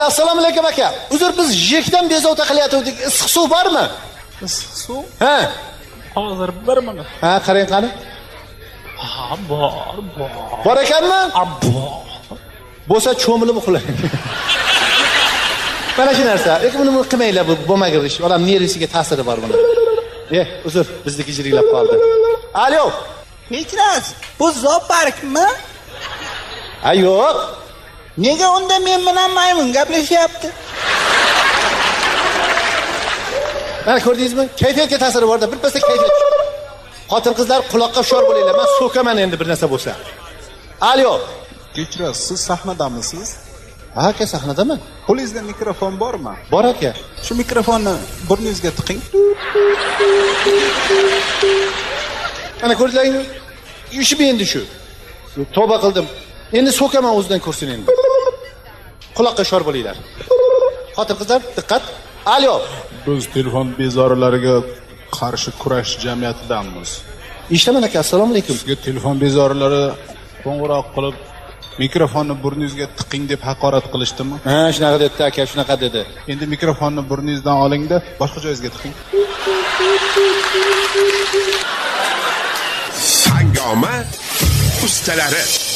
Assalomu alaykum aka. Uzr, biz yekdan bezovta qilyaptik. Issiq suv bormi? Issiq suv? Ha. Hozir bir mana. Ha, qarang qani. Ha, bor. Bor ekanmi? Bor. Bo'lsa cho'milib uxlang. Mana shu narsa. Lekin buni qilmanglar, bu bo'lmagan ish. Odam nervisiga ta'siri bor buni. Uzr, bizniki jiriglab qoldi. Alo. Kechirasiz. Bu zooparkmi? Ha, yo'q. Nega unda men bilan maymun gaplashyapti? Mana ko'rdingizmi? Kayfiyatga ta'siri bor-da, birpasda kayfiyat. Xotin-qizlar quloqqa hushyor bo'linglar. Men so'kaman endi bir narsa bo'lsa. Alo. Kechirasiz, siz sahnadamisiz? Ha, aka, sahnadaman. Qo'lingizda mikrofon bormi? Bor aka. Shu mikrofonni burningizga tiqing. Mana ko'rdingizmi? Ishim endi shu. Tavba qildim. Endi so'kaman o'zidan ko'rsin endi. Quloqqa hushyor bo'linglar. Xotin-qizlar, diqqat. Alo. Biz telefon bezorilariga qarshi kurash jamiyatidanmiz. Eshitaman aka, assalomu alaykum. Sizga telefon bezorilari qo'ng'iroq qilib, mikrofonni burningizga tiqing deb haqorat qilishdimi? Ha, shunaqa dedi aka, shunaqa dedi. Endi mikrofonni burningizdan oling-da, boshqa joyingizga tiqing. Hangoma ustalari